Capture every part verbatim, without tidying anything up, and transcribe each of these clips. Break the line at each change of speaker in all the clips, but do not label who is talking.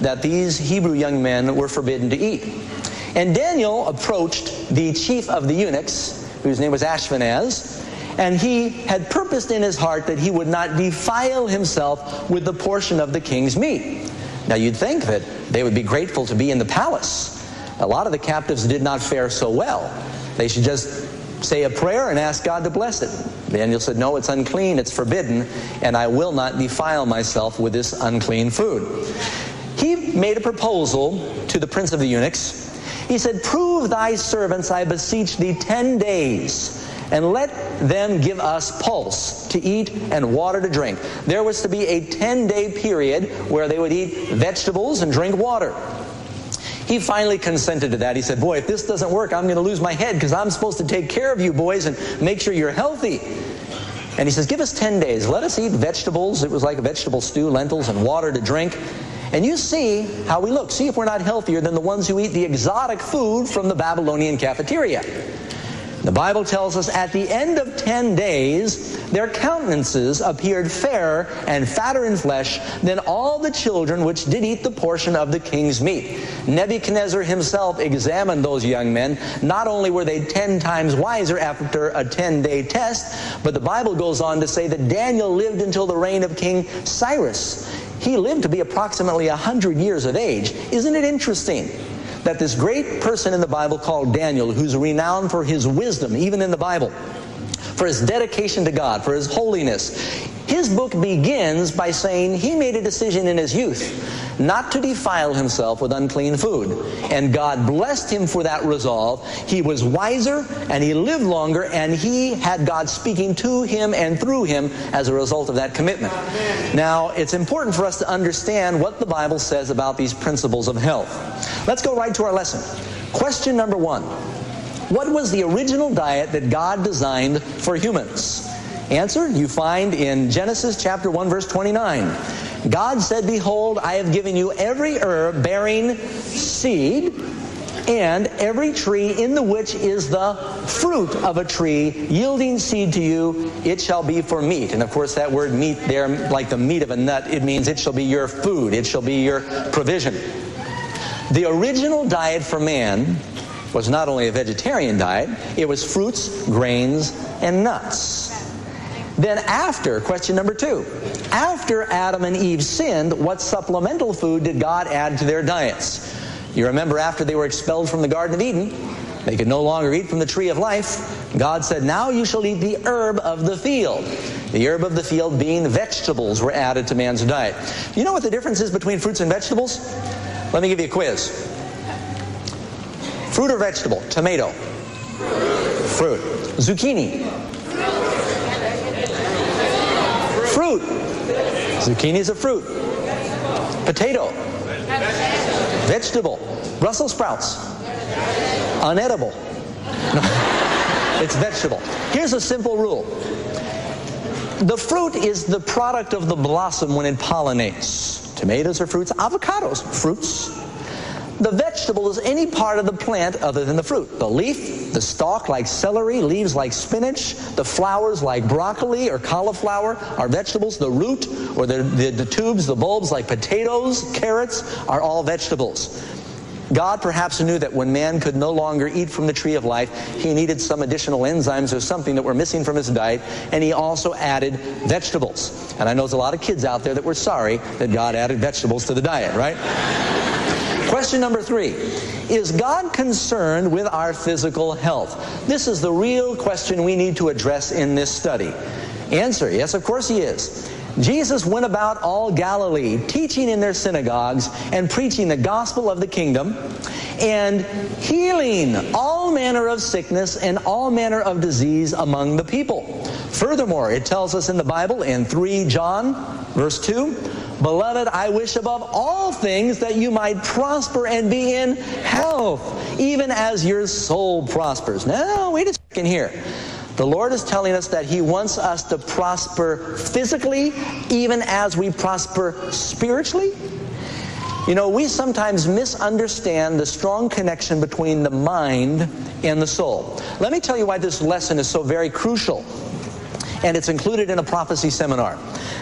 that these Hebrew young men were forbidden to eat. And Daniel approached the chief of the eunuchs, whose name was Ashpenaz, and he had purposed in his heart that he would not defile himself with the portion of the king's meat. Now you'd think that they would be grateful to be in the palace. A lot of the captives did not fare so well. They should just say a prayer and ask God to bless it. Daniel said, no, it's unclean, it's forbidden, and I will not defile myself with this unclean food. He made a proposal to the prince of the eunuchs. He said, prove thy servants, I beseech thee, ten days, and let them give us pulse to eat and water to drink. There was to be a ten-day period where they would eat vegetables and drink water. He finally consented to that. He said, boy, if this doesn't work, I'm going to lose my head because I'm supposed to take care of you boys and make sure you're healthy. And he says, give us ten days. Let us eat vegetables. It was like a vegetable stew, lentils, and water to drink. And you see how we look. See if we're not healthier than the ones who eat the exotic food from the Babylonian cafeteria. The Bible tells us at the end of ten days, their countenances appeared fairer and fatter in flesh than all the children which did eat the portion of the king's meat. Nebuchadnezzar himself examined those young men. Not only were they ten times wiser after a ten-day test, but the Bible goes on to say that Daniel lived until the reign of King Cyrus. He lived to be approximately one hundred years of age. Isn't it interesting that this great person in the Bible called Daniel, who's renowned for his wisdom, even in the Bible, for his dedication to God, for his holiness, his book begins by saying he made a decision in his youth not to defile himself with unclean food. And God blessed him for that resolve. He was wiser, and he lived longer, and he had God speaking to him and through him as a result of that commitment. Now, it's important for us to understand what the Bible says about these principles of health. Let's go right to our lesson. Question number one. What was the original diet that God designed for humans? Answer, you find in Genesis chapter one, verse twenty-nine. God said, behold, I have given you every herb bearing seed, and every tree in the which is the fruit of a tree yielding seed to you, it shall be for meat. And of course that word meat there, like the meat of a nut, it means it shall be your food, it shall be your provision. The original diet for man was not only a vegetarian diet, it was fruits, grains, and nuts. Then after, question number two, after Adam and Eve sinned, what supplemental food did God add to their diets? You remember after they were expelled from the Garden of Eden, they could no longer eat from the tree of life. God said, now you shall eat the herb of the field. The herb of the field being vegetables were added to man's diet. You know what the difference is between fruits and vegetables? Let me give you a quiz. Fruit or vegetable? Tomato. Fruit. Zucchini. Fruit. Zucchini is a fruit. Potato. Vegetable. Brussels sprouts. Unedible. No, it's vegetable. Here's a simple rule. The fruit is the product of the blossom when it pollinates. Tomatoes are fruits. Avocados, fruits. The vegetable is any part of the plant other than the fruit. The leaf, the stalk like celery, leaves like spinach, the flowers like broccoli or cauliflower are vegetables. The root or the, the, the tubes, the bulbs like potatoes, carrots are all vegetables. God perhaps knew that when man could no longer eat from the tree of life, he needed some additional enzymes or something that were missing from his diet, and he also added vegetables. And I know there's a lot of kids out there that were sorry that God added vegetables to the diet, right? Question number three, is God concerned with our physical health? This is the real question we need to address in this study. Answer, yes, of course he is. Jesus went about all Galilee, teaching in their synagogues and preaching the gospel of the kingdom and healing all manner of sickness and all manner of disease among the people. Furthermore, it tells us in the Bible in First John, verse two, beloved, I wish above all things that you might prosper and be in health, even as your soul prospers. Now, wait a second here. The Lord is telling us that he wants us to prosper physically, even as we prosper spiritually. You know, we sometimes misunderstand the strong connection between the mind and the soul. Let me tell you why this lesson is so very crucial, and it's included in a prophecy seminar.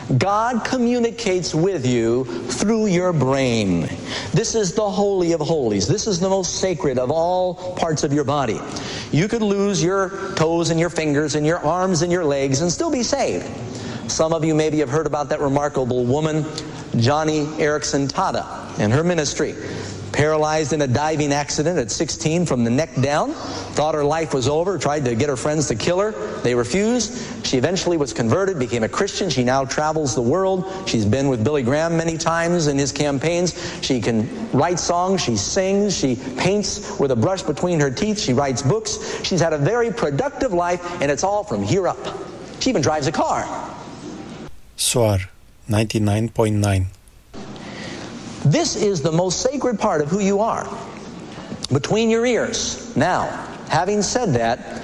God communicates with you through your brain. This is the Holy of Holies. This is the most sacred of all parts of your body. You could lose your toes and your fingers and your arms and your legs and still be saved. Some of you maybe have heard about that remarkable woman, Johnny Erickson Tada, and her ministry. Paralyzed in a diving accident at sixteen from the neck down. Thought her life was over, tried to get her friends to kill her. They refused. She eventually was converted, became a Christian. She now travels the world. She's been with Billy Graham many times in his campaigns. She can write songs, she sings, she paints with a brush between her teeth, she writes books. She's had a very productive life, and it's all from here up. She even drives a car.
Soar ninety-nine point nine.
This is the most sacred part of who you are, between your ears. Now, having said that,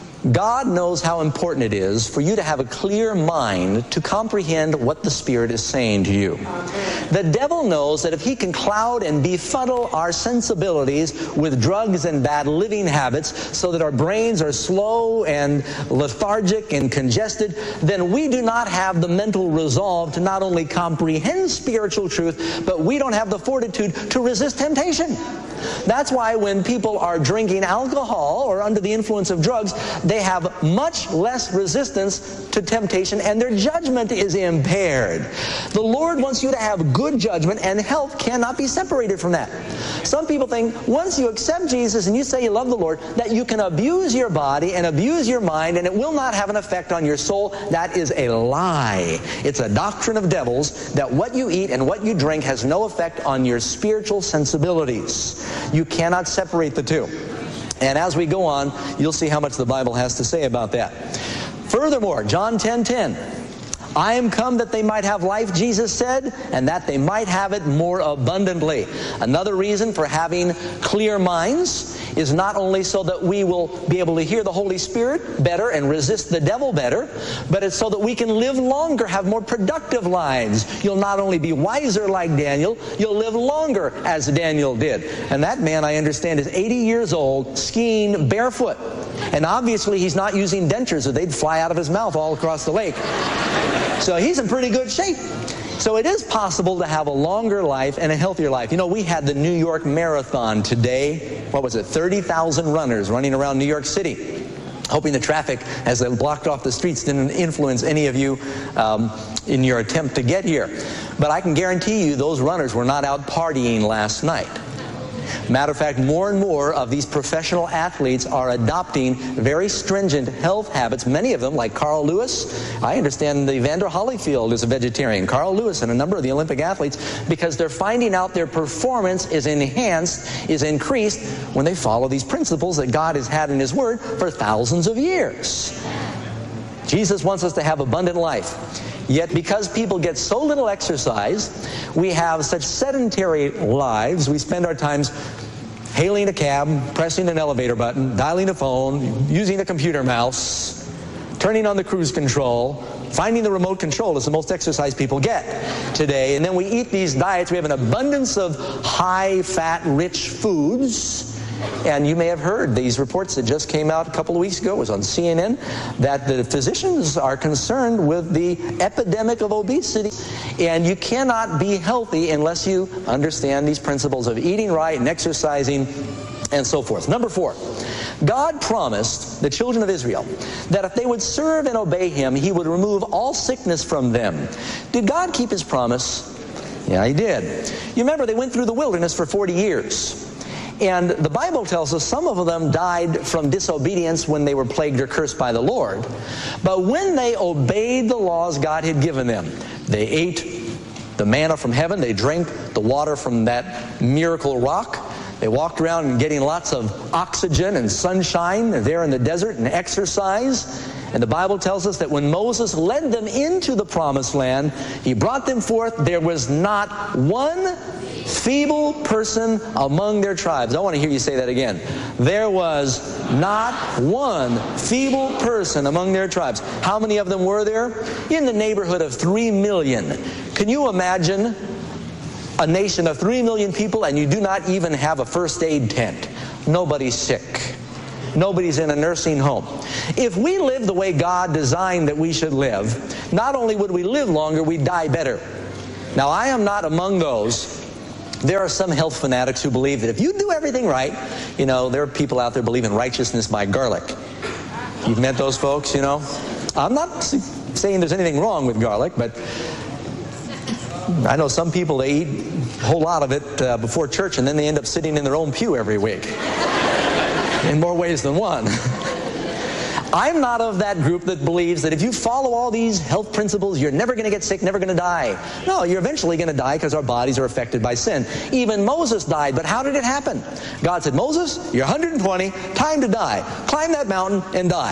God knows how important it is for you to have a clear mind to comprehend what the Spirit is saying to you. The devil knows that if he can cloud and befuddle our sensibilities with drugs and bad living habits so that our brains are slow and lethargic and congested, then we do not have the mental resolve to not only comprehend spiritual truth, but we don't have the fortitude to resist temptation. That's why when people are drinking alcohol or under the influence of drugs, they have much less resistance to temptation and their judgment is impaired. The Lord wants you to have good judgment, and health cannot be separated from that. Some people think once you accept Jesus and you say you love the Lord, that you can abuse your body and abuse your mind and it will not have an effect on your soul. That is a lie. It's a doctrine of devils that what you eat and what you drink has no effect on your spiritual sensibilities. You cannot separate the two. And as we go on, you'll see how much the Bible has to say about that. Furthermore, John ten ten, I am come that they might have life, Jesus said, and that they might have it more abundantly. Another reason for having clear minds is not only so that we will be able to hear the Holy Spirit better and resist the devil better, but it's so that we can live longer, have more productive lives. You'll not only be wiser like Daniel, you'll live longer as Daniel did. And that man, I understand, is eighty years old, skiing barefoot. And obviously he's not using dentures or they'd fly out of his mouth all across the lake. So he's in pretty good shape. So it is possible to have a longer life and a healthier life. You know, we had the New York Marathon today. What was it? thirty thousand runners running around New York City. Hoping the traffic, as they blocked off the streets, didn't influence any of you um, in your attempt to get here. But I can guarantee you those runners were not out partying last night. Matter of fact, more and more of these professional athletes are adopting very stringent health habits. Many of them, like Carl Lewis, I understand the Evander Holyfield is a vegetarian. Carl Lewis and a number of the Olympic athletes, because they're finding out their performance is enhanced, is increased when they follow these principles that God has had in His Word for thousands of years. Jesus wants us to have abundant life. Yet because people get so little exercise, we have such sedentary lives, we spend our times hailing a cab, pressing an elevator button, dialing a phone, using a computer mouse, turning on the cruise control. Finding the remote control is the most exercise people get today. And then we eat these diets. We have an abundance of high-fat, rich foods. And you may have heard these reports that just came out a couple of weeks ago, it was on C N N, that the physicians are concerned with the epidemic of obesity. And you cannot be healthy unless you understand these principles of eating right and exercising and so forth. Number four, God promised the children of Israel that if they would serve and obey Him, He would remove all sickness from them. Did God keep His promise? Yeah, He did. You remember they went through the wilderness for forty years. And the Bible tells us some of them died from disobedience when they were plagued or cursed by the Lord. But when they obeyed the laws God had given them, they ate the manna from heaven, they drank the water from that miracle rock, they walked around and getting lots of oxygen and sunshine there in the desert and exercise. And the Bible tells us that when Moses led them into the promised land, he brought them forth, there was not one feeble person among their tribes. I want to hear you say that again. There was not one feeble person among their tribes. How many of them were there? In the neighborhood of three million. Can you imagine a nation of three million people and you do not even have a first aid tent? Nobody's sick. Nobody's in a nursing home. If we live the way God designed that we should live, not only would we live longer, we'd die better. Now, I am not among those. There are some health fanatics who believe that if you do everything right, you know, there are people out there believing righteousness by garlic. You've met those folks, you know. I'm not saying there's anything wrong with garlic, but I know some people, they eat a whole lot of it uh, before church, and then they end up sitting in their own pew every week. In more ways than one. I'm not of that group that believes that if you follow all these health principles, you're never going to get sick, never going to die. No, you're eventually going to die because our bodies are affected by sin. Even Moses died, but how did it happen? God said, Moses, you're one hundred twenty, time to die. Climb that mountain and die.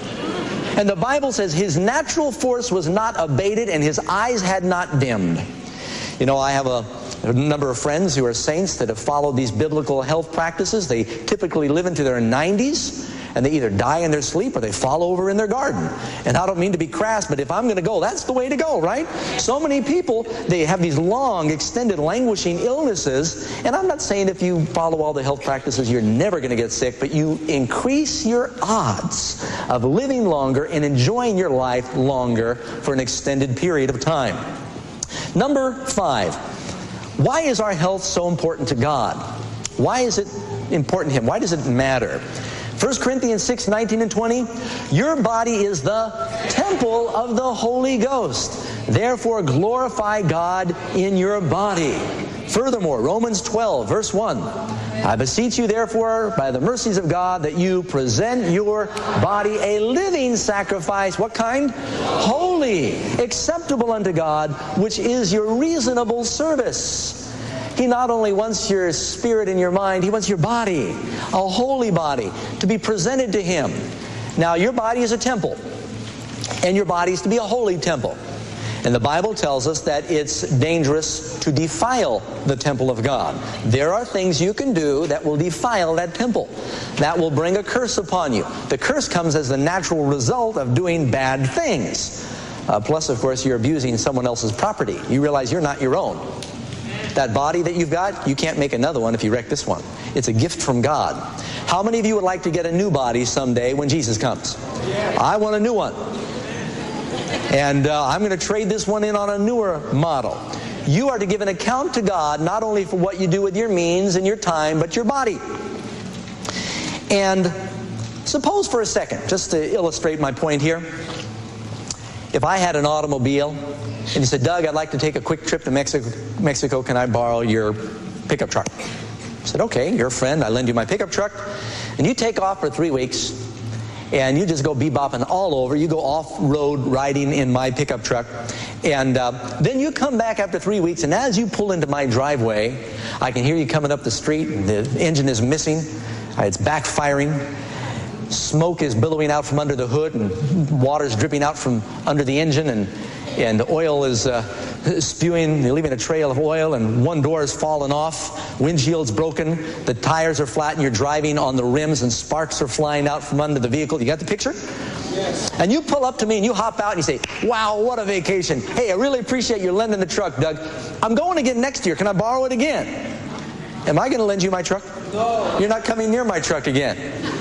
And the Bible says his natural force was not abated and his eyes had not dimmed. You know, I have a a number of friends who are saints that have followed these biblical health practices. They typically live into their nineties, and they either die in their sleep or they fall over in their garden. And I don't mean to be crass, but if I'm going to go, that's the way to go, right? So many people, they have these long, extended, languishing illnesses. And I'm not saying if you follow all the health practices, you're never going to get sick, but you increase your odds of living longer and enjoying your life longer for an extended period of time. Number five. Why is our health so important to God? Why is it important to Him? Why does it matter? First Corinthians six, nineteen and twenty, your body is the temple of the Holy Ghost. Therefore glorify God in your body. Furthermore, Romans twelve, verse one, I beseech you therefore by the mercies of God that you present your body a living sacrifice. What kind? Holy, acceptable unto God, which is your reasonable service. He not only wants your spirit and your mind, He wants your body, a holy body, to be presented to Him. Now, your body is a temple, and your body is to be a holy temple. And the Bible tells us that it's dangerous to defile the temple of God. There are things you can do that will defile that temple. That will bring a curse upon you. The curse comes as the natural result of doing bad things. Uh, plus, of course, you're abusing someone else's property. You realize you're not your own. That body that you've got, you can't make another one if you wreck this one. It's a gift from God. How many of you would like to get a new body someday when Jesus comes? I want a new one. And uh, I'm going to trade this one in on a newer model. You are to give an account to God not only for what you do with your means and your time, but your body. And suppose for a second, just to illustrate my point here, if I had an automobile and you said, Doug, I'd like to take a quick trip to Mexico. Mexico, can I borrow your pickup truck? I said, okay, you're a friend. I lend you my pickup truck. And you take off for three weeks, and you just go bebopping all over. You go off-road riding in my pickup truck. And uh, then you come back after three weeks, and as you pull into my driveway, I can hear you coming up the street, and the engine is missing. Uh, it's backfiring. Smoke is billowing out from under the hood, and water's dripping out from under the engine, and and the oil is uh, spewing, you're leaving a trail of oil, and one door has fallen off, windshield's broken, the tires are flat, and you're driving on the rims, and sparks are flying out from under the vehicle. You got the picture? Yes. And you pull up to me, and you hop out, and you say, wow, what a vacation. Hey, I really appreciate you lending the truck, Doug. I'm going again next year. Can I borrow it again? Am I going to lend you my truck? No. You're not coming near my truck again.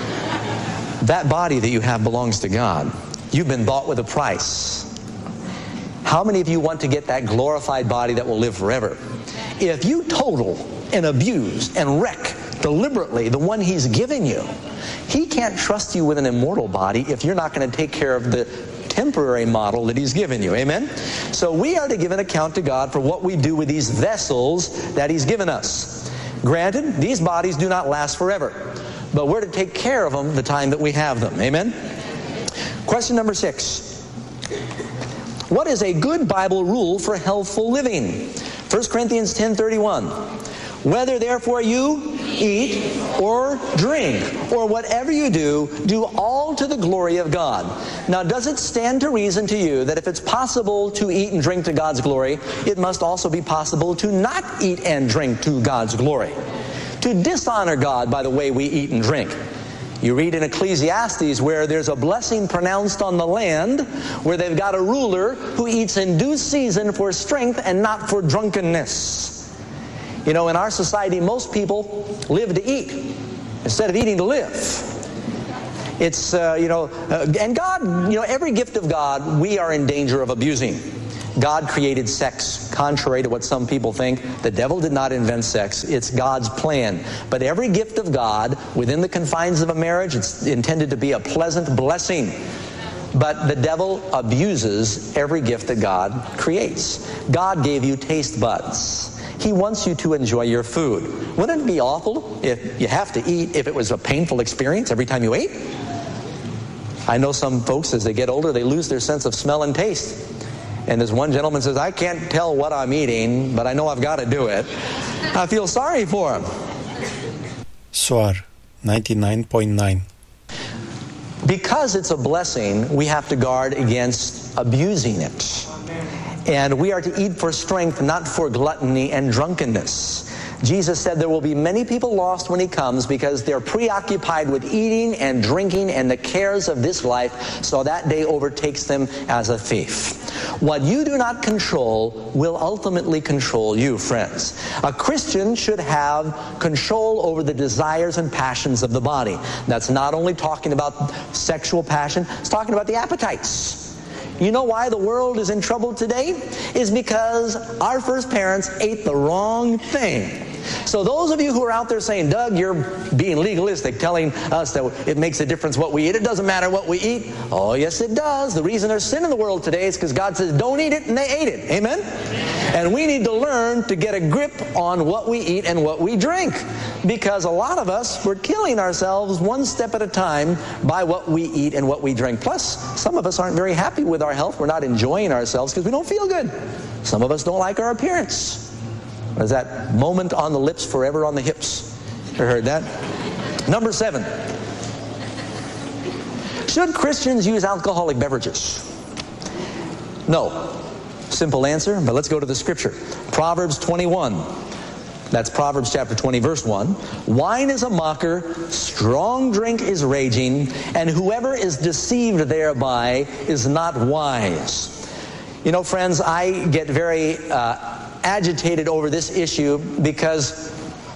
That body that you have belongs to God. You've been bought with a price. How many of you want to get that glorified body that will live forever? If you total and abuse and wreck deliberately the one He's given you, He can't trust you with an immortal body if you're not going to take care of the temporary model that He's given you. Amen? So we are to give an account to God for what we do with these vessels that He's given us. Granted, these bodies do not last forever, but we're to take care of them the time that we have them. Amen? Question number six. What is a good Bible rule for healthful living? First Corinthians ten thirty-one. Whether therefore you eat or drink or whatever you do, do all to the glory of God. Now, does it stand to reason to you that if it's possible to eat and drink to God's glory, it must also be possible to not eat and drink to God's glory? To dishonor God by the way we eat and drink. You read in Ecclesiastes where there's a blessing pronounced on the land, where they've got a ruler who eats in due season for strength and not for drunkenness. You know, in our society, most people live to eat instead of eating to live. It's, uh, you know, uh, and God, you know, every gift of God, we are in danger of abusing. God created sex, contrary to what some people think. The devil did not invent sex. It's God's plan. But every gift of God, within the confines of a marriage, it's intended to be a pleasant blessing. But the devil abuses every gift that God creates. God gave you taste buds. He wants you to enjoy your food. Wouldn't it be awful if you have to eat, if it was a painful experience every time you ate? I know some folks, as they get older, they lose their sense of smell and taste. And this one gentleman says, I can't tell what I'm eating, but I know I've got to do it. I feel sorry for him.
Soar, ninety-nine point nine.
Because it's a blessing, we have to guard against abusing it. And we are to eat for strength, not for gluttony and drunkenness. Jesus said there will be many people lost when he comes because they're preoccupied with eating and drinking and the cares of this life, so that day overtakes them as a thief. What you do not control will ultimately control you, friends. A Christian should have control over the desires and passions of the body. That's not only talking about sexual passion, it's talking about the appetites. You know why the world is in trouble today? Is because our first parents ate the wrong thing. So those of you who are out there saying, Doug, you're being legalistic, telling us that it makes a difference what we eat. It doesn't matter what we eat. Oh, yes, it does. The reason there's sin in the world today is because God says, don't eat it, and they ate it. Amen? And we need to learn to get a grip on what we eat and what we drink. Because a lot of us, we're killing ourselves one step at a time by what we eat and what we drink. Plus, some of us aren't very happy with our health. We're not enjoying ourselves because we don't feel good. Some of us don't like our appearance. There's that moment on the lips, forever on the hips. You heard that? Number seven. Should Christians use alcoholic beverages? No. Simple answer, but let's go to the scripture. Proverbs twenty-one. That's Proverbs chapter twenty, verse one. Wine is a mocker, strong drink is raging, and whoever is deceived thereby is not wise. You know, friends, I get very uh, agitated over this issue because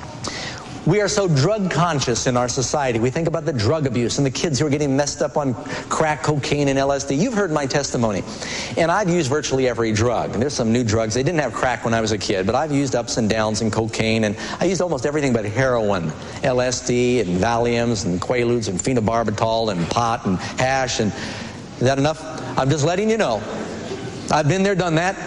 we are so drug conscious in our society. We think about the drug abuse and the kids who are getting messed up on crack, cocaine, and L S D. You've heard my testimony. And I've used virtually every drug. And there's some new drugs. They didn't have crack when I was a kid, but I've used ups and downs and cocaine. And I used almost everything but heroin, L S D and Valiums and Quaaludes and phenobarbital and pot and hash. And is that enough? I'm just letting you know. I've been there, done that.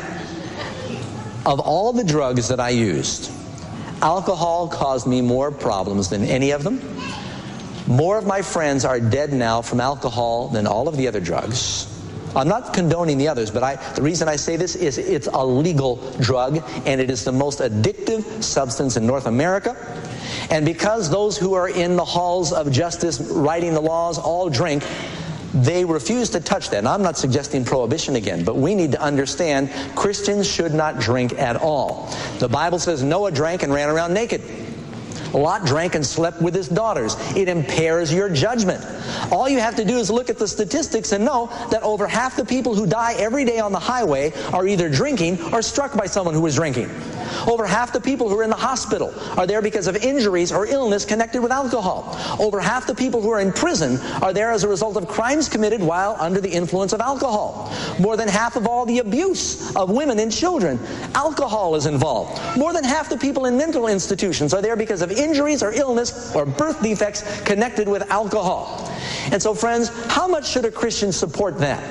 Of all the drugs that I used, alcohol caused me more problems than any of them. More of my friends are dead now from alcohol than all of the other drugs. I'm not condoning the others, but I, the reason I say this is it's a legal drug, and it is the most addictive substance in North America. And because those who are in the halls of justice writing the laws all drink, they refuse to touch that. And I'm not suggesting prohibition again, but we need to understand Christians should not drink at all. The Bible says Noah drank and ran around naked. Lot drank and slept with his daughters. It impairs your judgment. All you have to do is look at the statistics and know that over half the people who die every day on the highway are either drinking or struck by someone who was drinking. Over half the people who are in the hospital are there because of injuries or illness connected with alcohol. Over half the people who are in prison are there as a result of crimes committed while under the influence of alcohol. More than half of all the abuse of women and children, alcohol is involved. More than half the people in mental institutions are there because of injuries or illness or birth defects connected with alcohol. And so, friends, how much should a Christian support that?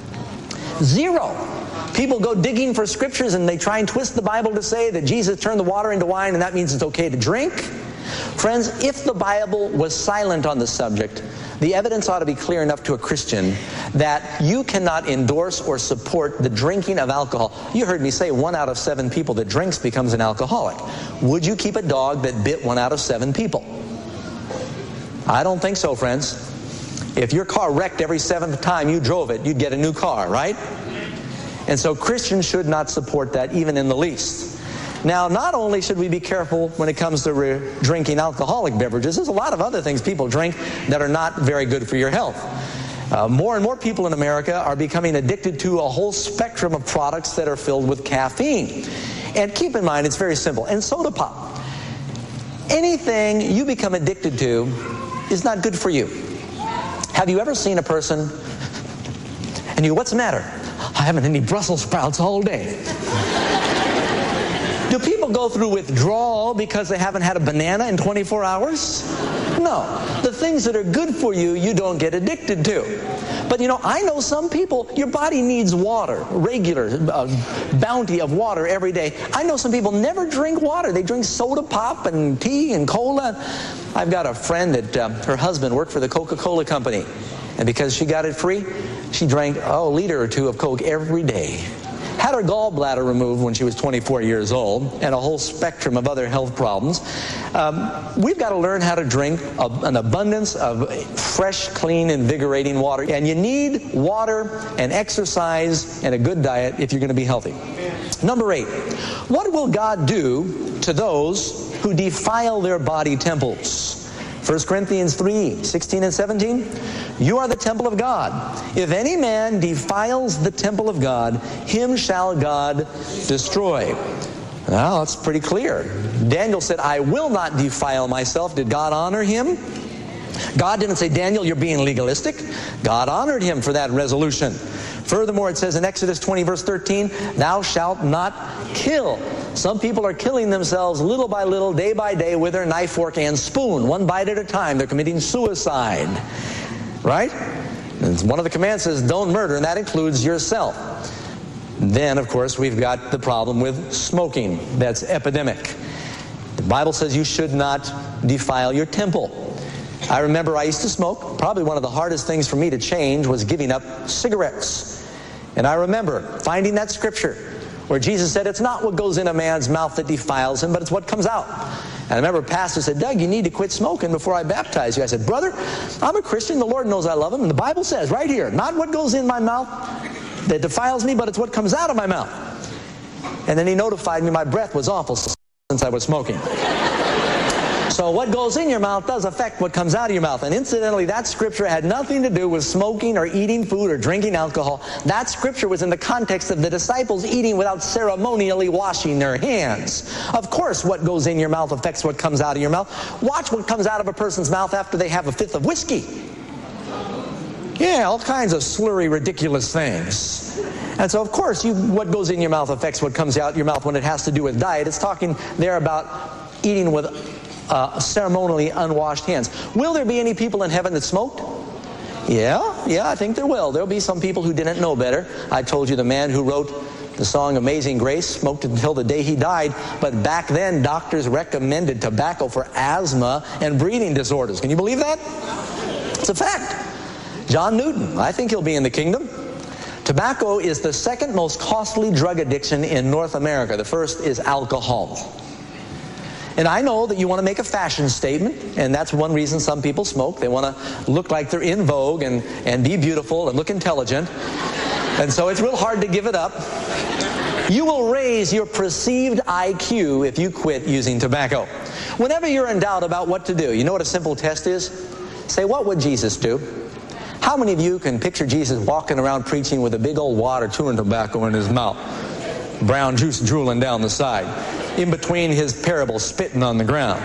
Zero. People go digging for scriptures and they try and twist the Bible to say that Jesus turned the water into wine and that means it's okay to drink. Friends, if the Bible was silent on the subject, the evidence ought to be clear enough to a Christian that you cannot endorse or support the drinking of alcohol. You heard me say one out of seven people that drinks becomes an alcoholic. Would you keep a dog that bit one out of seven people? I don't think so, friends. If your car wrecked every seventh time you drove it, you'd get a new car, right? And so Christians should not support that even in the least. Now, not only should we be careful when it comes to re- drinking alcoholic beverages, there's a lot of other things people drink that are not very good for your health. Uh, more and more people in America are becoming addicted to a whole spectrum of products that are filled with caffeine. And keep in mind, it's very simple. And soda pop. Anything you become addicted to is not good for you. Have you ever seen a person and you, what's the matter? I haven't had any Brussels sprouts all day. Do people go through withdrawal because they haven't had a banana in twenty-four hours? No. The things that are good for you, you don't get addicted to. But you know, I know some people, your body needs water, regular uh, bounty of water every day. I know some people never drink water. They drink soda pop and tea and cola. I've got a friend that uh, her husband worked for the Coca-Cola company. And because she got it free, she drank oh, a liter or two of Coke every day. Had her gallbladder removed when she was twenty-four years old, and a whole spectrum of other health problems. Um, we've got to learn how to drink a, an abundance of fresh, clean, invigorating water. And you need water and exercise and a good diet if you're going to be healthy. Number eight, what will God do to those who defile their body temples? First Corinthians three, sixteen and seventeen. You are the temple of God. If any man defiles the temple of God, him shall God destroy. Well, that's pretty clear. Daniel said, I will not defile myself. Did God honor him? God didn't say, Daniel, you're being legalistic. God honored him for that resolution. Furthermore, it says in Exodus twenty, verse thirteen, thou shalt not kill. Some people are killing themselves little by little, day by day, with their knife, fork, and spoon. One bite at a time. They're committing suicide. Right? And one of the commands says, don't murder, and that includes yourself. Then, of course, we've got the problem with smoking. That's epidemic. The Bible says you should not defile your temple. I remember I used to smoke. Probably one of the hardest things for me to change was giving up cigarettes. And I remember finding that scripture where Jesus said, it's not what goes in a man's mouth that defiles him, but it's what comes out. And I remember a pastor said, Doug, you need to quit smoking before I baptize you. I said, brother, I'm a Christian. The Lord knows I love him. And the Bible says right here, not what goes in my mouth that defiles me, but it's what comes out of my mouth. And then he notified me my breath was awful since I was smoking. So what goes in your mouth does affect what comes out of your mouth. And incidentally, that scripture had nothing to do with smoking or eating food or drinking alcohol. That scripture was in the context of the disciples eating without ceremonially washing their hands. Of course, what goes in your mouth affects what comes out of your mouth. Watch what comes out of a person's mouth after they have a fifth of whiskey. Yeah, all kinds of slurry, ridiculous things. And so, of course, you, what goes in your mouth affects what comes out your mouth when it has to do with diet. It's talking there about eating with Uh, ceremonially unwashed hands. Will there be any people in heaven that smoked? Yeah, yeah, I think there will. There'll be some people who didn't know better. I told you the man who wrote the song Amazing Grace smoked until the day he died, but back then doctors recommended tobacco for asthma and breathing disorders. Can you believe that? It's a fact. John Newton, I think he'll be in the kingdom. Tobacco is the second most costly drug addiction in North America. The first is alcohol. And I know that you want to make a fashion statement, and that's one reason some people smoke. They want to look like they're in vogue and, and be beautiful and look intelligent. And so it's real hard to give it up. You will raise your perceived I Q if you quit using tobacco. Whenever you're in doubt about what to do, you know what a simple test is? Say, what would Jesus do? How many of you can picture Jesus walking around preaching with a big old wad of chewing tobacco in his mouth? Brown juice drooling down the side. In between his parables, spitting on the ground.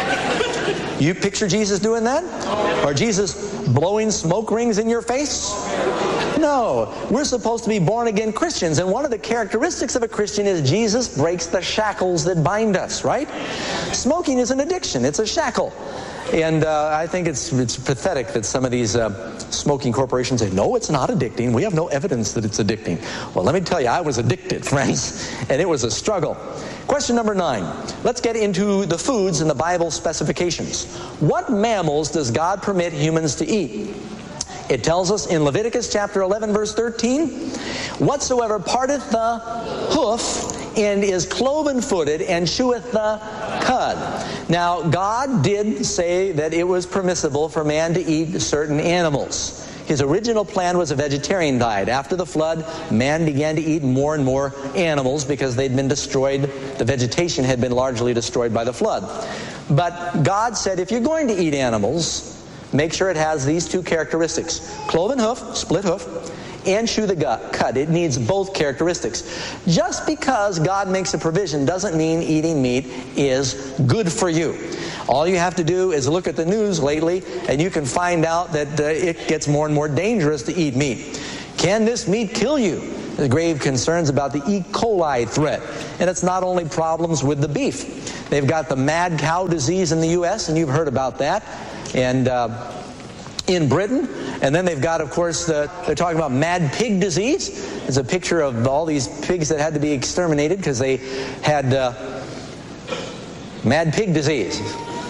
You picture Jesus doing that? Or Jesus blowing smoke rings in your face? No. We're supposed to be born-again Christians, and one of the characteristics of a Christian is Jesus breaks the shackles that bind us, right? Smoking is an addiction. It's a shackle. And uh, I think it's it's pathetic that some of these uh, smoking corporations say, no, it's not addicting. We have no evidence that it's addicting. Well, let me tell you, I was addicted, friends, and it was a struggle. Question number nine. Let's get into the foods in the Bible specifications. What mammals does God permit humans to eat? It tells us in Leviticus chapter eleven, verse thirteen, whatsoever parteth the hoof and is cloven-footed and cheweth the cud. Now, God did say that it was permissible for man to eat certain animals. His original plan was a vegetarian diet. After the flood, man began to eat more and more animals because they'd been destroyed. The vegetation had been largely destroyed by the flood. But God said, if you're going to eat animals, make sure it has these two characteristics: cloven hoof, split hoof, and chew the gut, cut. It needs both characteristics. Just because God makes a provision doesn't mean eating meat is good for you. All you have to do is look at the news lately, and you can find out that uh, it gets more and more dangerous to eat meat. Can this meat kill you? There's grave concerns about the E. coli threat. And it's not only problems with the beef. They've got the mad cow disease in the U S, and you've heard about that. And uh, in Britain. And then they've got, of course, the, they're talking about mad pig disease. There's a picture of all these pigs that had to be exterminated because they had uh, mad pig disease.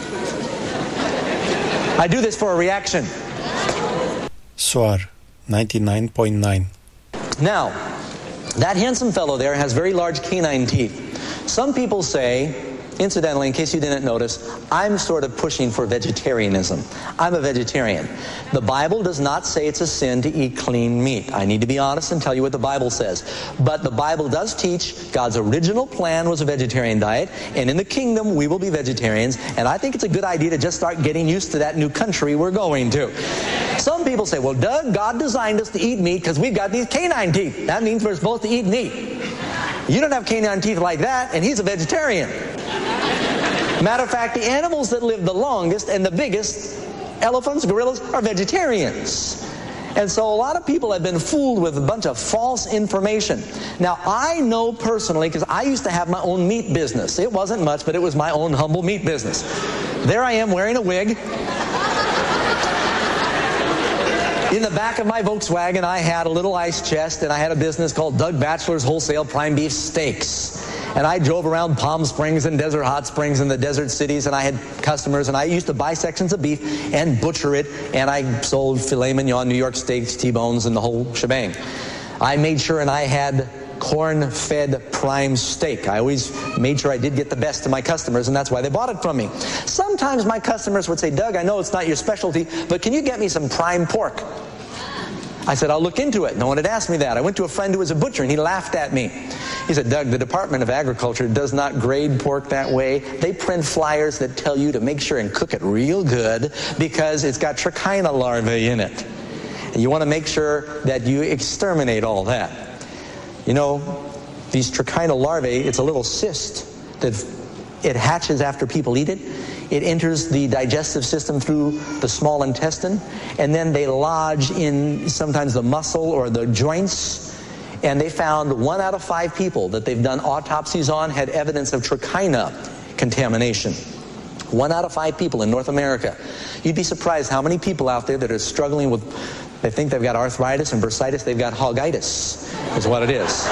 I do this for a reaction.
Soar, ninety-nine point nine.
Now, that handsome fellow there has very large canine teeth. Some people say, incidentally, in case you didn't notice, I'm sort of pushing for vegetarianism. I'm a vegetarian. The Bible does not say it's a sin to eat clean meat. I need to be honest and tell you what the Bible says. But the Bible does teach God's original plan was a vegetarian diet, and in the kingdom we will be vegetarians, and I think it's a good idea to just start getting used to that new country we're going to. Some people say, well, Doug, God designed us to eat meat because we've got these canine teeth. That means we're supposed to eat meat. You don't have canine teeth like that, and he's a vegetarian. Matter of fact, the animals that live the longest and the biggest, elephants, gorillas, are vegetarians. And so a lot of people have been fooled with a bunch of false information. Now, I know personally, because I used to have my own meat business. It wasn't much, but it was my own humble meat business. There I am wearing a wig. In the back of my Volkswagen, I had a little ice chest, and I had a business called Doug Batchelor's Wholesale Prime Beef Steaks. And I drove around Palm Springs and Desert Hot Springs and the desert cities, and I had customers, and I used to buy sections of beef and butcher it, and I sold filet mignon, New York steaks, T-bones, and the whole shebang. I made sure and I had corn-fed prime steak. I always made sure I did get the best to my customers, and that's why they bought it from me. Sometimes my customers would say, Doug, I know it's not your specialty, but can you get me some prime pork? I said, I'll look into it. No one had asked me that. I went to a friend who was a butcher, and he laughed at me. He said, Doug, the Department of Agriculture does not grade pork that way. They print flyers that tell you to make sure and cook it real good because it's got trichina larvae in it. And you want to make sure that you exterminate all that. You know, these trichina larvae, it's a little cyst that it hatches after people eat it. It enters the digestive system through the small intestine, and then they lodge in sometimes the muscle or the joints. And they found one out of five people that they've done autopsies on had evidence of trichina contamination. One out of five people in North America. You'd be surprised how many people out there that are struggling with, they think they've got arthritis and bursitis, they've got hogitis, is what it is.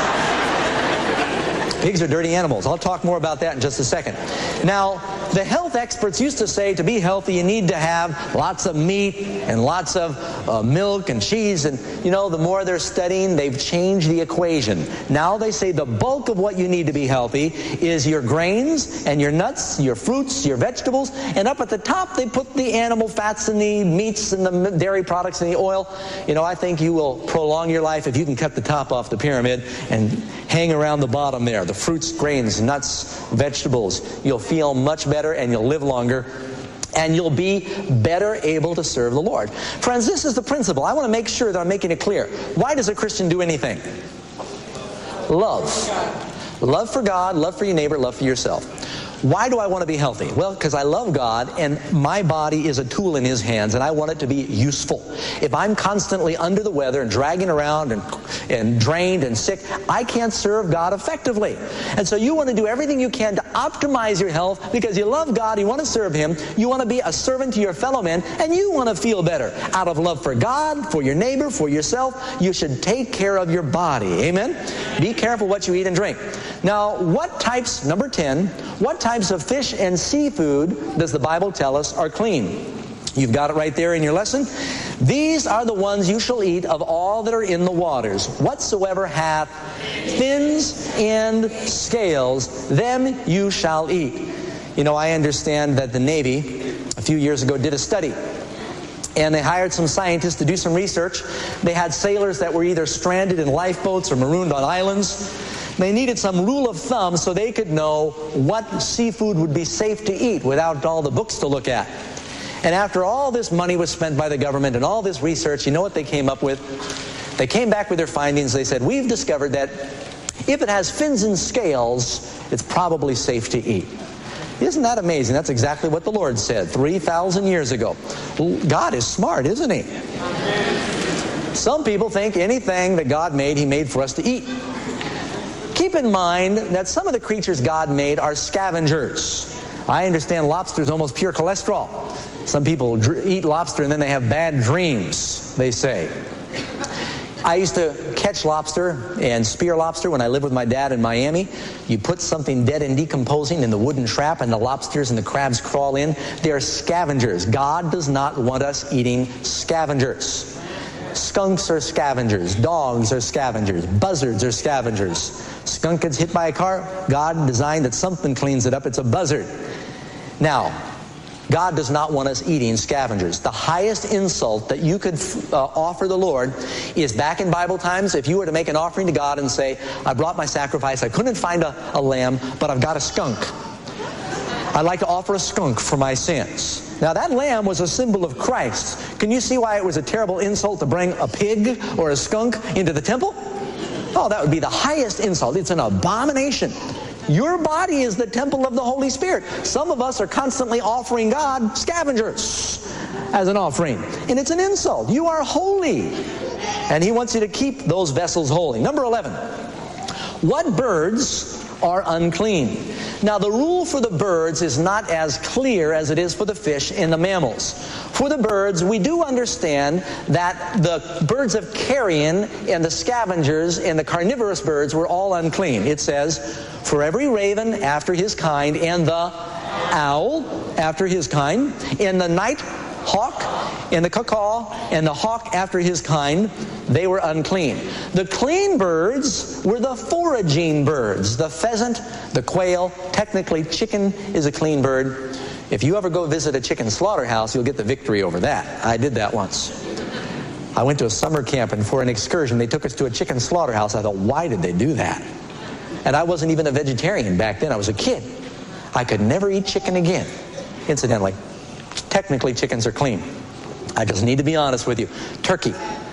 Pigs are dirty animals. I'll talk more about that in just a second. Now, the health experts used to say to be healthy, you need to have lots of meat and lots of uh, milk and cheese. And, you know, the more they're studying, they've changed the equation. Now they say the bulk of what you need to be healthy is your grains and your nuts, your fruits, your vegetables. And up at the top, they put the animal fats and the meats and the dairy products and the oil. You know, I think you will prolong your life if you can cut the top off the pyramid and hang around the bottom there. The fruits, grains, nuts, vegetables. You'll feel much better and you'll live longer and you'll be better able to serve the Lord. Friends, this is the principle. I want to make sure that I'm making it clear. Why does a Christian do anything? Love. Love for God, love for your neighbor, love for yourself. Why do I want to be healthy? Well, because I love God, and my body is a tool in His hands, and I want it to be useful. If I'm constantly under the weather and dragging around and, and drained and sick, I can't serve God effectively. And so you want to do everything you can to optimize your health because you love God, you want to serve Him, you want to be a servant to your fellow man, and you want to feel better. Out of love for God, for your neighbor, for yourself, you should take care of your body. Amen? Be careful what you eat and drink. Now, what types, number ten, what types of fish and seafood does the Bible tell us are clean? You've got it right there in your lesson. These are the ones you shall eat of all that are in the waters. Whatsoever hath fins and scales, them you shall eat. You know, I understand that the Navy a few years ago did a study. And they hired some scientists to do some research. They had sailors that were either stranded in lifeboats or marooned on islands. They needed some rule of thumb so they could know what seafood would be safe to eat without all the books to look at. And after all this money was spent by the government and all this research, you know what they came up with? They came back with their findings. They said, we've discovered that if it has fins and scales, it's probably safe to eat. Isn't that amazing? That's exactly what the Lord said three thousand years ago. God is smart, isn't He? Some people think anything that God made, He made for us to eat. Keep in mind that some of the creatures God made are scavengers. I understand lobster is almost pure cholesterol. Some people dr- eat lobster and then they have bad dreams, they say. I used to catch lobster and spear lobster when I lived with my dad in Miami. You put something dead and decomposing in the wooden trap and the lobsters and the crabs crawl in. They are scavengers. God does not want us eating scavengers. Skunks are scavengers. Dogs are scavengers. Buzzards are scavengers. Skunk gets hit by a car. God designed that something cleans it up. It's a buzzard. Now, God does not want us eating scavengers. The highest insult that you could uh, offer the Lord is, back in Bible times, if you were to make an offering to God and say, I brought my sacrifice, I couldn't find a, a lamb, but I've got a skunk. I'd like to offer a skunk for my sins. Now that lamb was a symbol of Christ. Can you see why it was a terrible insult to bring a pig or a skunk into the temple? Oh, that would be the highest insult. It's an abomination. Your body is the temple of the Holy Spirit. Some of us are constantly offering God scavengers as an offering. And it's an insult. You are holy. And He wants you to keep those vessels holy. Number eleven. What birds are unclean? Now, the rule for the birds is not as clear as it is for the fish and the mammals. For the birds, we do understand that the birds of carrion and the scavengers and the carnivorous birds were all unclean. It says, for every raven after his kind, and the owl after his kind, and the night hawk, and the cuckow, and the hawk after his kind, they were unclean. The clean birds were the foraging birds, the pheasant, the quail. Technically, chicken is a clean bird. If you ever go visit a chicken slaughterhouse, you'll get the victory over that. I did that once. I went to a summer camp, and for an excursion, they took us to a chicken slaughterhouse. I thought, why did they do that? And I wasn't even a vegetarian back then. I was a kid. I could never eat chicken again. Incidentally, technically, chickens are clean. I just need to be honest with you. Turkey.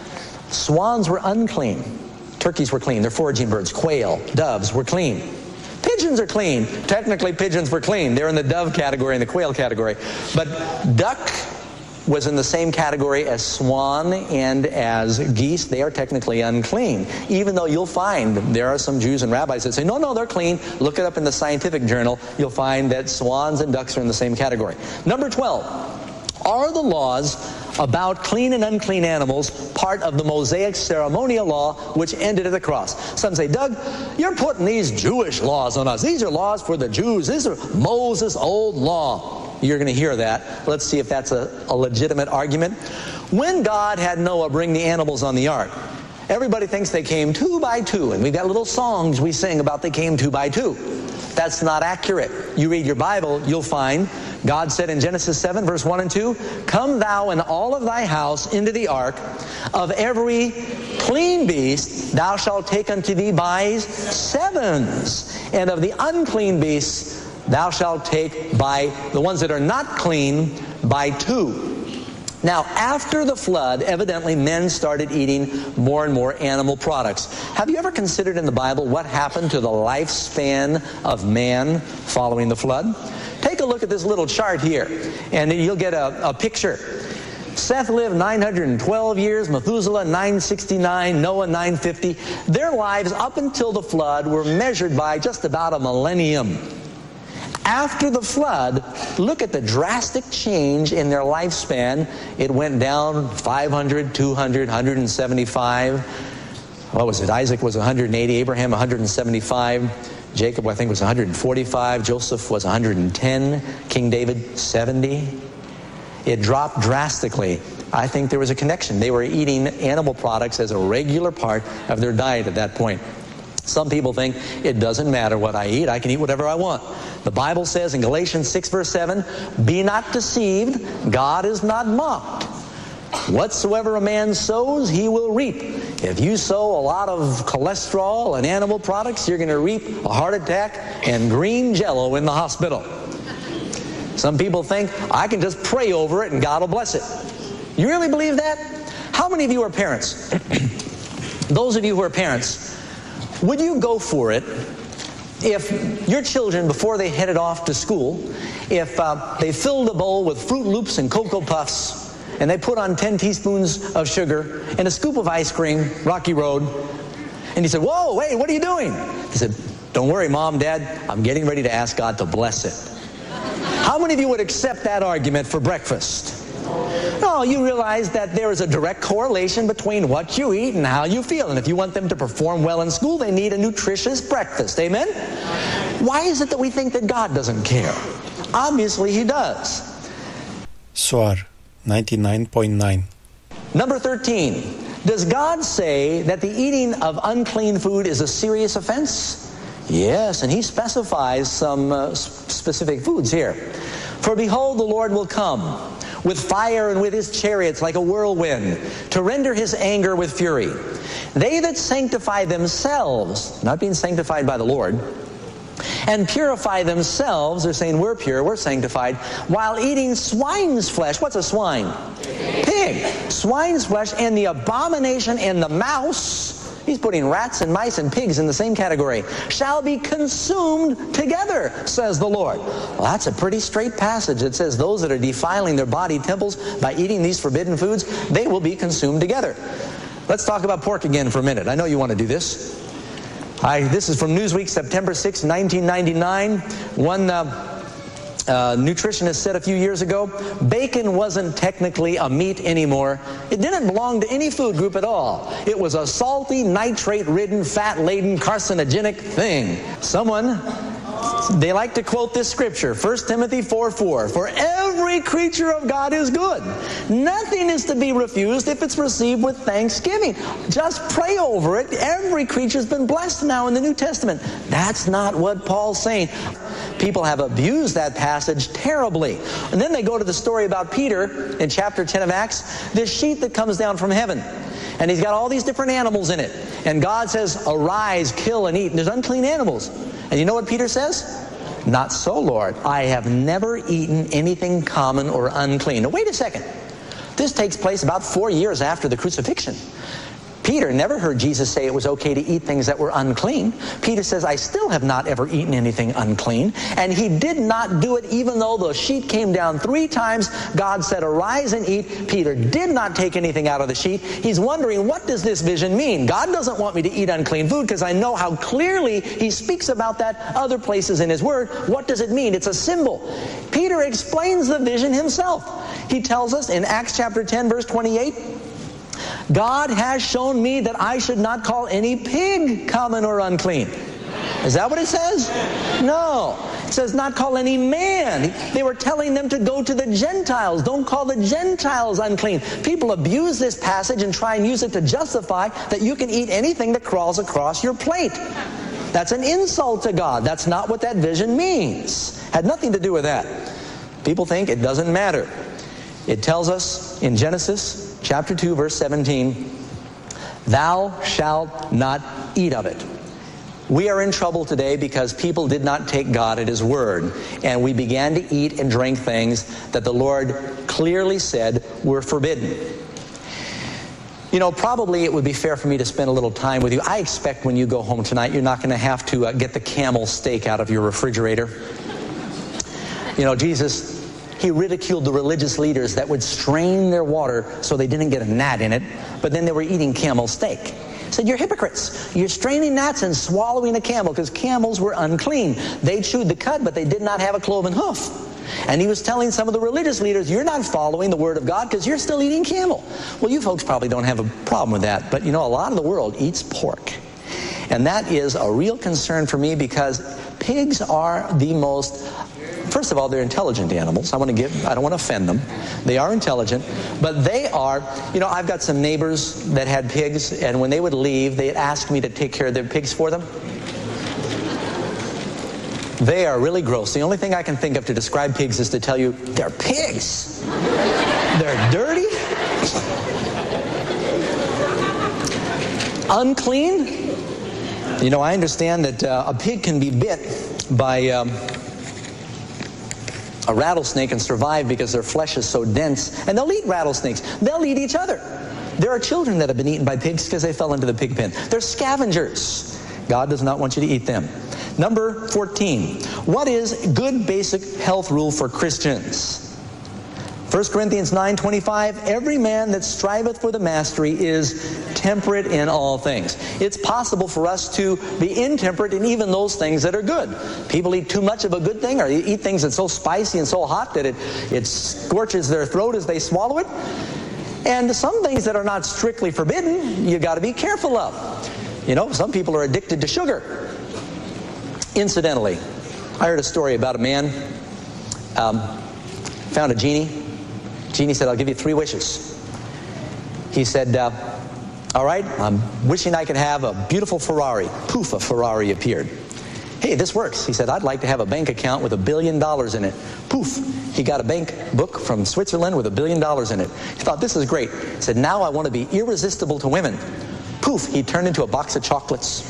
Swans were unclean. Turkeys were clean. They're foraging birds. Quail, doves were clean. Pigeons are clean. Technically, pigeons were clean. They're in the dove category and the quail category. But duck was in the same category as swan and as geese. They are technically unclean. Even though you'll find there are some Jews and rabbis that say, no, no, they're clean. Look it up in the scientific journal. You'll find that swans and ducks are in the same category. Number twelve. Are the laws about clean and unclean animals part of the Mosaic ceremonial law which ended at the cross? Some say, Doug, you're putting these Jewish laws on us. These are laws for the Jews. These are Moses' old law. You're going to hear that. Let's see if that's a, a legitimate argument. When God had Noah bring the animals on the ark, everybody thinks they came two by two, and we've got little songs we sing about they came two by two. That's not accurate. You read your Bible, you'll find God said in Genesis seven, verse one and two, come thou and all of thy house into the ark. Of every clean beast thou shalt take unto thee by sevens, and of the unclean beasts thou shalt take by the ones that are not clean by two. Now, after the flood, evidently men started eating more and more animal products. Have you ever considered in the Bible what happened to the lifespan of man following the flood? Take a look at this little chart here, and you'll get a, a picture. Seth lived nine hundred twelve years, Methuselah nine sixty-nine, Noah nine fifty. Their lives up until the flood were measured by just about a millennium. After the flood, look at the drastic change in their lifespan. It went down five hundred, two hundred, one hundred seventy-five. What was it? Isaac was one hundred eighty, Abraham one hundred seventy-five. Jacob, I think, was one hundred forty-five. Joseph was one hundred ten. King David, seventy. It dropped drastically. I think there was a connection. They were eating animal products as a regular part of their diet at that point. Some people think it doesn't matter what I eat. I can eat whatever I want. The Bible says in Galatians six, verse seven, be not deceived. God is not mocked. Whatsoever a man sows, he will reap. If you sow a lot of cholesterol and animal products, you're going to reap a heart attack and green jello in the hospital. Some people think, I can just pray over it and God will bless it. You really believe that? How many of you are parents? Those of you who are parents, would you go for it if your children, before they headed off to school, if uh, they filled a bowl with Fruit Loops and Cocoa Puffs, and they put on ten teaspoons of sugar and a scoop of ice cream, Rocky Road, and you said, "Whoa, wait, what are you doing?" He said, "Don't worry, Mom, Dad, I'm getting ready to ask God to bless it." How many of you would accept that argument for breakfast? No, you realize that there is a direct correlation between what you eat and how you feel. And if you want them to perform well in school, they need a nutritious breakfast. Amen? Why is it that we think that God doesn't care? Obviously, He does.
Soar ninety-nine point nine.
Number thirteen. Does God say that the eating of unclean food is a serious offense? Yes, and He specifies some uh, specific foods here. For behold, the Lord will come with fire and with His chariots like a whirlwind, to render His anger with fury. They that sanctify themselves, not being sanctified by the Lord, and purify themselves, they're saying we're pure, we're sanctified, while eating swine's flesh. What's a swine? Pig. Swine's flesh, and the abomination and the mouse, He's putting rats and mice and pigs in the same category, shall be consumed together, says the Lord. Well, that's a pretty straight passage. It says those that are defiling their body temples by eating these forbidden foods, they will be consumed together. Let's talk about pork again for a minute. I know you want to do this. I, this is from Newsweek, September sixth, nineteen ninety-nine. One uh, uh, nutritionist said a few years ago, bacon wasn't technically a meat anymore. It didn't belong to any food group at all. It was a salty, nitrate-ridden, fat-laden, carcinogenic thing. Someone, they like to quote this scripture, First Timothy four four. For every creature of God is good. Nothing is to be refused if it's received with thanksgiving. Just pray over it. Every creature's been blessed now in the New Testament. That's not what Paul's saying. People have abused that passage terribly. And then they go to the story about Peter in chapter ten of Acts, this sheet that comes down from heaven. And he's got all these different animals in it. And God says, arise, kill, and eat. And there's unclean animals. And you know what Peter says? Not so, Lord. I have never eaten anything common or unclean. Now, wait a second. This takes place about four years after the crucifixion. Peter never heard Jesus say it was okay to eat things that were unclean. Peter says, I still have not ever eaten anything unclean. And he did not do it even though the sheet came down three times. God said, arise and eat. Peter did not take anything out of the sheet. He's wondering, what does this vision mean? God doesn't want me to eat unclean food because I know how clearly He speaks about that other places in His Word. What does it mean? It's a symbol. Peter explains the vision himself. He tells us in Acts chapter ten, verse twenty-eight, God has shown me that I should not call any pig common or unclean. Is that what it says? No. It says not call any man. They were telling them to go to the Gentiles. Don't call the Gentiles unclean. People abuse this passage and try and use it to justify that you can eat anything that crawls across your plate. That's an insult to God. That's not what that vision means. Had nothing to do with that. People think it doesn't matter. It tells us in Genesis chapter two, verse seventeen, thou shalt not eat of it. We are in trouble today because people did not take God at His word, and we began to eat and drink things that the Lord clearly said were forbidden. You know, probably it would be fair for me to spend a little time with you. I expect when you go home tonight, you're not going to have to uh, get the camel steak out of your refrigerator. You know, Jesus, He ridiculed the religious leaders that would strain their water so they didn't get a gnat in it, but then they were eating camel steak. He said, you're hypocrites. You're straining gnats and swallowing a camel, because camels were unclean. They chewed the cud, but they did not have a cloven hoof. And He was telling some of the religious leaders, you're not following the word of God because you're still eating camel. Well, you folks probably don't have a problem with that, but you know, a lot of the world eats pork. And that is a real concern for me, because pigs are the most... First of all, they're intelligent animals. I want to give, I don't want to offend them. They are intelligent, but they are, you know, I've got some neighbors that had pigs, and when they would leave, they'd ask me to take care of their pigs for them. They are really gross. The only thing I can think of to describe pigs is to tell you, they're pigs. They're dirty. Unclean. You know, I understand that uh, a pig can be bit by... Um, a rattlesnake and survive because their flesh is so dense, and they'll eat rattlesnakes. They'll eat each other. There are children that have been eaten by pigs because they fell into the pig pen. They're scavengers. God does not want you to eat them. Number fourteen. What is good basic health rule for Christians? First Corinthians nine twenty-five, every man that striveth for the mastery is temperate in all things. It's possible for us to be intemperate in even those things that are good. People eat too much of a good thing, or eat things that's so spicy and so hot that it, it scorches their throat as they swallow it. And some things that are not strictly forbidden, you got to be careful of. You know, some people are addicted to sugar. Incidentally, I heard a story about a man um, found a genie. Genie said, I'll give you three wishes. He said, uh, all right, I'm wishing I could have a beautiful Ferrari. Poof, a Ferrari appeared. Hey, this works. He said, I'd like to have a bank account with a billion dollars in it. Poof, he got a bank book from Switzerland with a billion dollars in it. He thought, this is great. He said, now I want to be irresistible to women. Poof, he turned into a box of chocolates.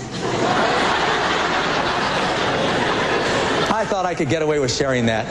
I thought I could get away with sharing that.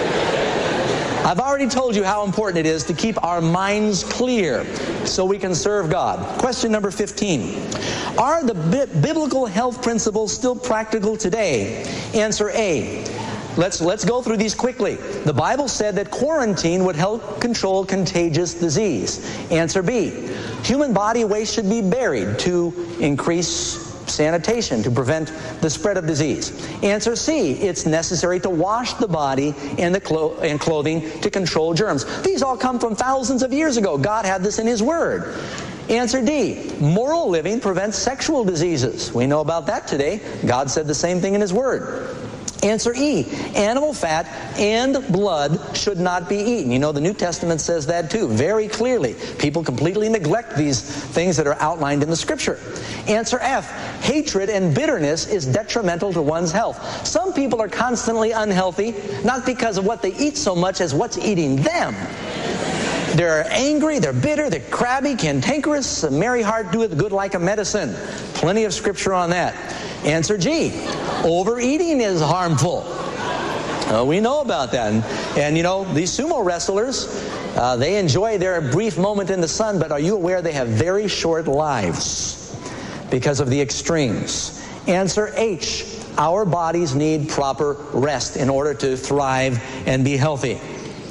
I've already told you how important it is to keep our minds clear so we can serve God. Question number fifteen. Are the bi- biblical health principles still practical today? Answer A. Let's, let's go through these quickly. The Bible said that quarantine would help control contagious disease. Answer B. Human body waste should be buried to increase sanitation, to prevent the spread of disease. Answer C, it's necessary to wash the body and the clo- and clothing to control germs. These all come from thousands of years ago. God had this in His Word. Answer D, moral living prevents sexual diseases. We know about that today. God said the same thing in His Word. Answer E, animal fat and blood should not be eaten. You know, the New Testament says that too, very clearly. People completely neglect these things that are outlined in the Scripture. Answer F, hatred and bitterness is detrimental to one's health. Some people are constantly unhealthy, not because of what they eat so much as what's eating them. They're angry, they're bitter, they're crabby, cantankerous. A merry heart doeth good like a medicine. Plenty of Scripture on that. Answer G, overeating is harmful. Uh, we know about that. And, and you know, these sumo wrestlers, uh, they enjoy their brief moment in the sun, but are you aware they have very short lives because of the extremes? Answer H, our bodies need proper rest in order to thrive and be healthy.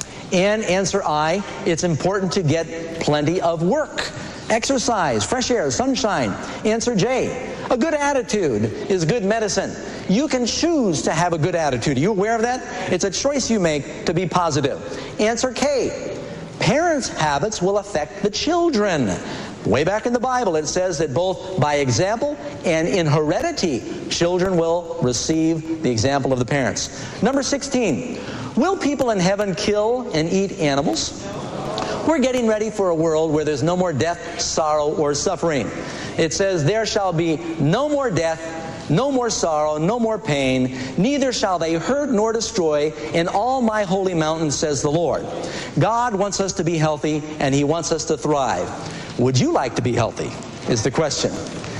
And answer I, it's important to get plenty of work, exercise, fresh air, sunshine. Answer J, a good attitude is good medicine. You can choose to have a good attitude. Are you aware of that? It's a choice you make to be positive. Answer K, parents' habits will affect the children. Way back in the Bible, it says that both by example and in heredity, children will receive the example of the parents. Number sixteen, will people in heaven kill and eat animals? We're getting ready for a world where there's no more death, sorrow, or suffering. It says, there shall be no more death, no more sorrow, no more pain, neither shall they hurt nor destroy in all my holy mountains, says the Lord. God wants us to be healthy, and He wants us to thrive. Would you like to be healthy, is the question.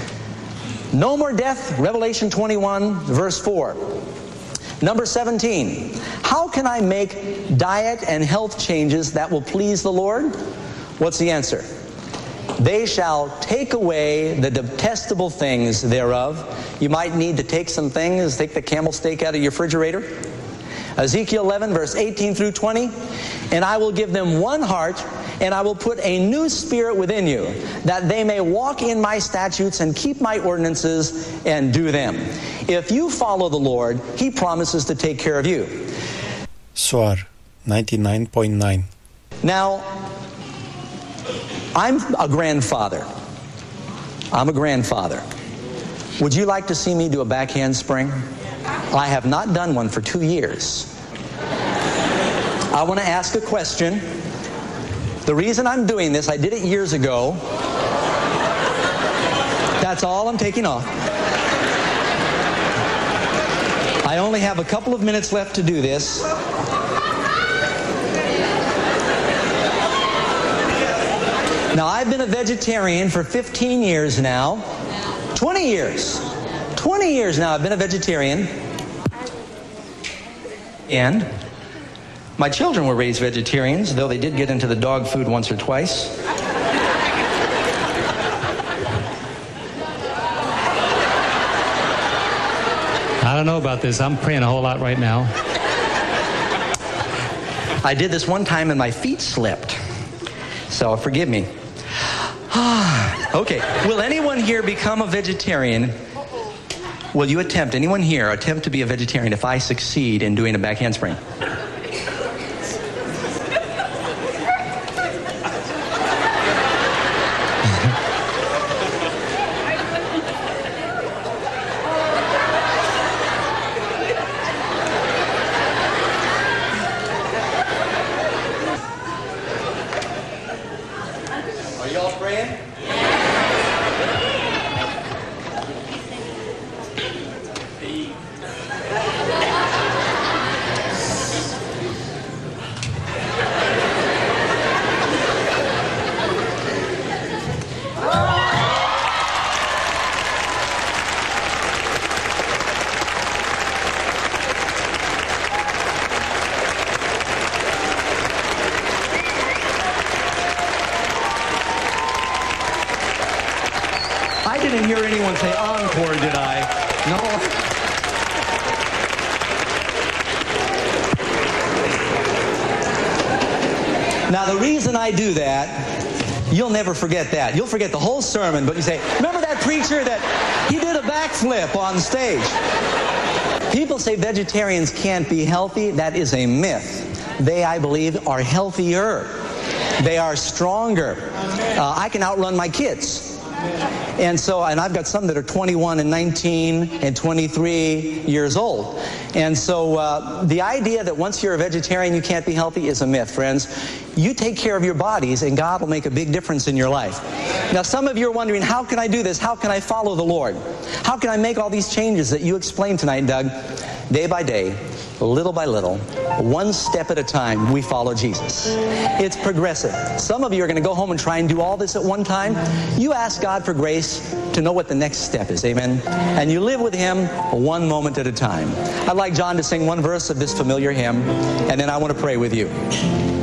No more death, Revelation twenty-one, verse four. Number seventeen, how can I make diet and health changes that will please the Lord? What's the answer? They shall take away the detestable things thereof. You might need to take some things, take the camel steak out of your refrigerator. Ezekiel eleven, verse eighteen through twenty, and I will give them one heart, and I will put a new spirit within you, that they may walk in my statutes and keep my ordinances and do them. If you follow the Lord, He promises to take care of you.
Soar ninety-nine point nine.
Now, I'm a grandfather. I'm a grandfather. Would you like to see me do a back handspring? I have not done one for two years. I want to ask a question. The reason I'm doing this, I did it years ago. That's all I'm taking off. I only have a couple of minutes left to do this. Now, I've been a vegetarian for fifteen years now. twenty years. twenty years now I've been a vegetarian. And my children were raised vegetarians, though they did get into the dog food once or twice.
don't know about this. I'm praying a whole lot right now.
I did this one time and my feet slipped. So forgive me. Okay. Will anyone here become a vegetarian? Will you attempt, anyone here, attempt to be a vegetarian if I succeed in doing a back handspring? Are you all praying? I didn't hear anyone say encore, did I? No. Now, the reason I do that, you'll never forget that. You'll forget the whole sermon, but you say, remember that preacher that he did a backflip on stage? People say vegetarians can't be healthy. That is a myth. They, I believe, are healthier. They are stronger. Uh, I can outrun my kids. And so, and I've got some that are twenty-one and nineteen and twenty-three years old. And so uh, the idea that once you're a vegetarian you can't be healthy is a myth, friends. You take care of your bodies and God will make a big difference in your life. Now, some of you are wondering, how can I do this? How can I follow the Lord? How can I make all these changes that you explained tonight, Doug? Day by day, little by little, one step at a time, we follow Jesus. It's progressive. Some of you are going to go home and try and do all this at one time. You ask God for grace to know what the next step is, amen? And you live with Him one moment at a time. I'd like John to sing one verse of this familiar hymn, and then I want to pray with you.